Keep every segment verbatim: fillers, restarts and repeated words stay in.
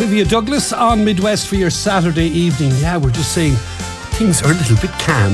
Olivia Douglas on Midwest for your Saturday evening. Yeah, we're just saying things are a little bit calm.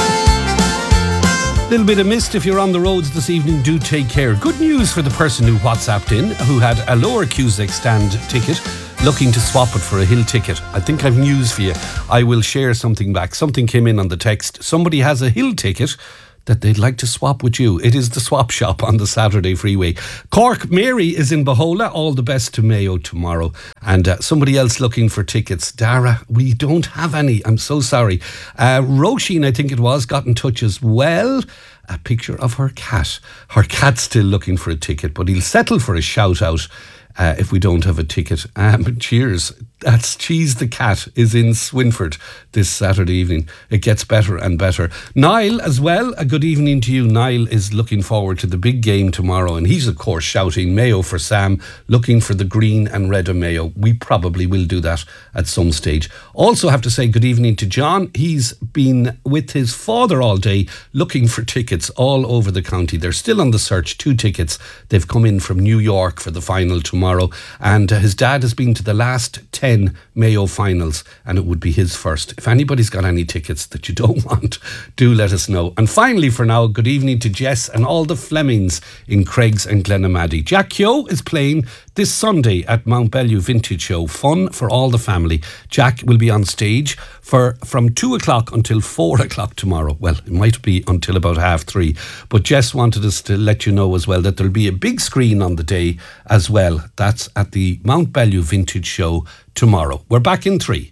Little bit of mist if you're on the roads this evening. Do take care. Good news for the person who WhatsApped in, who had a lower Cusack stand ticket, looking to swap it for a Hill ticket. I think I've news for you. I will share something back. Something came in on the text. Somebody has a Hill ticket that they'd like to swap with you. It is the swap shop on the Saturday Freeway. Cork, Mary is in Bohola. All the best to Mayo tomorrow. And uh, somebody else looking for tickets. Dara, we don't have any. I'm so sorry. Uh, Roisin, I think it was, got in touch as well. A picture of her cat. Her cat's still looking for a ticket, but he'll settle for a shout out uh, if we don't have a ticket. Um, cheers. That's Cheese the Cat is in Swinford this Saturday evening. It gets better and better. Niall as well, a good evening to you. Niall is looking forward to the big game tomorrow, and he's of course shouting Mayo for Sam, looking for the green and red of Mayo. We probably will do that at some stage. Also have to say good evening to John. He's been with his father all day looking for tickets all over the county. They're still on the search. Two tickets. They've come in from New York for the final tomorrow, and uh, his dad has been to the last ten Mayo finals, and it would be his first. If anybody's got any tickets that you don't want, do let us know. And finally for now, good evening to Jess and all the Flemings in Craigs and Glenamaddy. Jack Keogh is playing this Sunday at Mount Bellew Vintage Show. Fun for all the family. Jack will be on stage for from two o'clock until four o'clock tomorrow. Well, it might be until about half three. But Jess wanted us to let you know as well that there'll be a big screen on the day as well. That's at the Mount Bellew Vintage Show tomorrow. We're back in three.